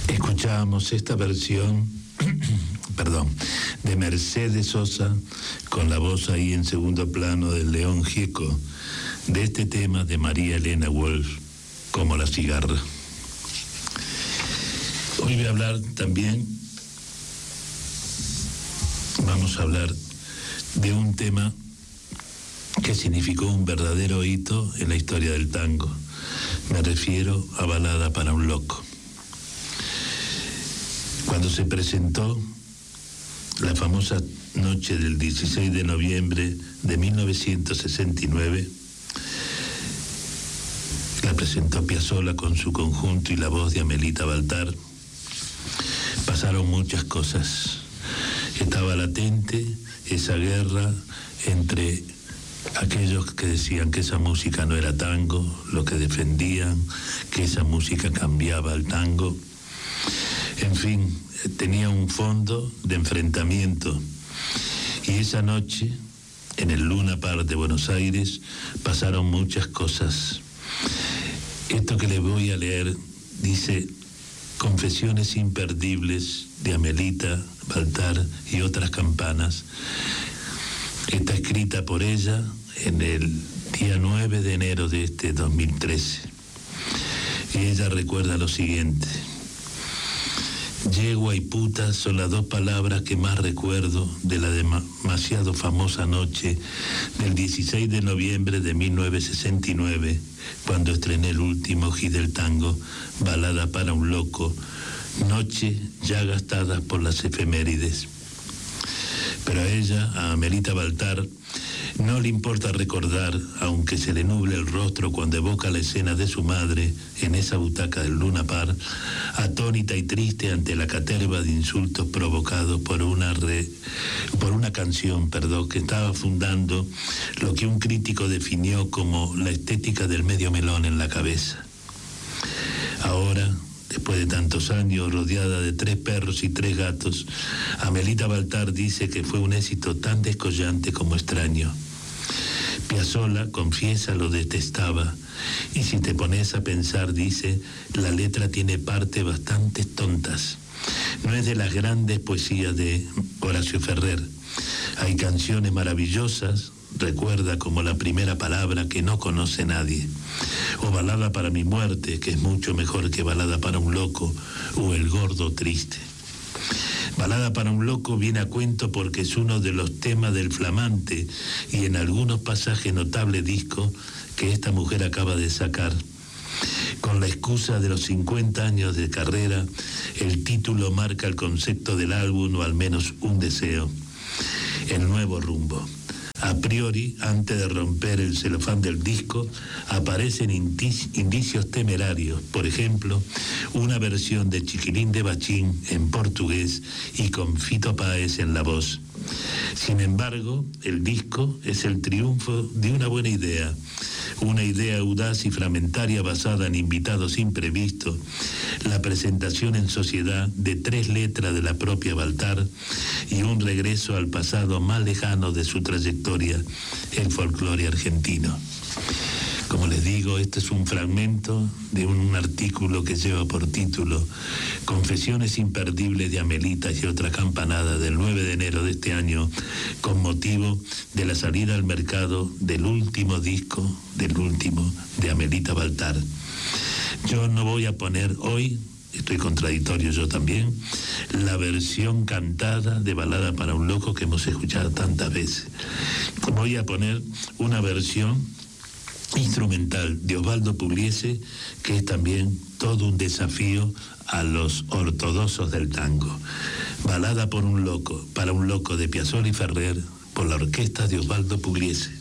Escuchábamos esta versión, de Mercedes Sosa, con la voz ahí en segundo plano del León Gieco, de este tema de María Elena Walsh, Como la cigarra. Hoy voy a hablar también, vamos a hablar de un tema que significó un verdadero hito en la historia del tango. Me refiero a Balada para un loco. Cuando se presentó la famosa noche del 16 de noviembre de 1969, la presentó Piazzolla con su conjunto y la voz de Amelita Baltar. Pasaron muchas cosas. Estaba latente esa guerra entre aquellos que decían que esa música no era tango, los que defendían que esa música cambiaba al tango. En fin, tenía un fondo de enfrentamiento. Y esa noche, en el Luna Park de Buenos Aires, pasaron muchas cosas. Esto que les voy a leer dice: Confesiones imperdibles de Amelita Baltar y otras campanas. Está escrita por ella en el día 9 de enero de este 2013. Y ella recuerda lo siguiente: yegua y puta son las dos palabras que más recuerdo de la demasiado famosa noche del 16 de noviembre de 1969, cuando estrené el último hit del tango, Balada para un loco, noche ya gastada por las efemérides. Pero a ella, a Amelita Baltar, no le importa recordar, aunque se le nuble el rostro cuando evoca la escena de su madre en esa butaca del Luna Park, atónita y triste ante la caterva de insultos provocados por una canción, que estaba fundando lo que un crítico definió como la estética del medio melón en la cabeza. Ahora, después de tantos años, rodeada de 3 perros y 3 gatos, Amelita Baltar dice que fue un éxito tan descollante como extraño. Piazzolla, confiesa, lo detestaba, y si te pones a pensar, dice, la letra tiene partes bastante tontas. No es de las grandes poesías de Horacio Ferrer. Hay canciones maravillosas, recuerda, como La primera palabra que no conoce nadie, o Balada para mi muerte, que es mucho mejor que Balada para un loco, o El gordo triste. Balada para un loco viene a cuento porque es uno de los temas del flamante y en algunos pasajes notable disco que esta mujer acaba de sacar. Con la excusa de los 50 años de carrera, el título marca el concepto del álbum, o al menos un deseo: el nuevo rumbo. A priori, antes de romper el celofán del disco, aparecen indicios temerarios. Por ejemplo, una versión de Chiquilín de Bachín en portugués y con Fito Páez en la voz. Sin embargo, el disco es el triunfo de una buena idea, una idea audaz y fragmentaria basada en invitados imprevistos, la presentación en sociedad de 3 letras de la propia Baltar y un regreso al pasado más lejano de su trayectoria, el folclore argentino. Como les digo, este es un fragmento de un artículo que lleva por título Confesiones imperdibles de Amelita y otra campanada, del 9 de enero de este año, con motivo de la salida al mercado del último disco, de Amelita Baltar. Yo no voy a poner hoy, estoy contradictorio yo también, la versión cantada de Balada para un loco que hemos escuchado tantas veces. Voy a poner una versión instrumental de Osvaldo Pugliese, que es también todo un desafío a los ortodoxos del tango. Balada para un loco de Piazzolla y Ferrer, por la orquesta de Osvaldo Pugliese.